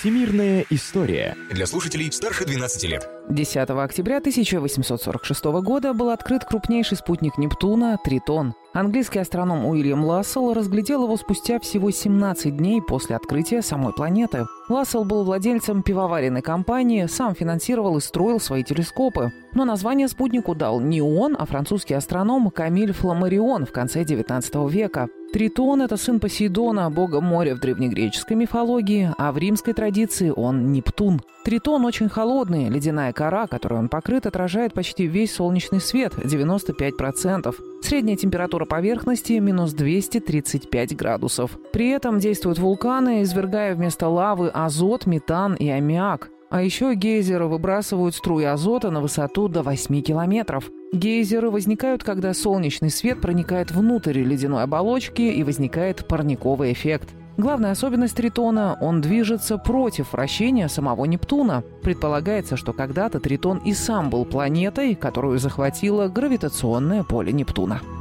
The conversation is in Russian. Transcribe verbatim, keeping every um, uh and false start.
Всемирная история. Для слушателей старше двенадцати лет. десятого октября тысяча восемьсот сорок шестого года был открыт крупнейший спутник Нептуна – Тритон. Английский астроном Уильям Лассел разглядел его спустя всего семнадцать дней после открытия самой планеты. Лассел был владельцем пивоваренной компании, сам финансировал и строил свои телескопы. Но название спутнику дал не он, а французский астроном Камиль Фламарион в конце девятнадцатого века. Тритон – это сын Посейдона, бога моря в древнегреческой мифологии, а в римской традиции он Нептун. Тритон очень холодный, ледяная кора, которой он покрыт, отражает почти весь солнечный свет – девяносто пять процентов. Средняя температура поверхности – минус двести тридцать пять градусов. При этом действуют вулканы, извергая вместо лавы азот, метан и аммиак. А еще гейзеры выбрасывают струи азота на высоту до восьми километров. Гейзеры возникают, когда солнечный свет проникает внутрь ледяной оболочки и возникает парниковый эффект. Главная особенность Тритона – он движется против вращения самого Нептуна. Предполагается, что когда-то Тритон и сам был планетой, которую захватило гравитационное поле Нептуна.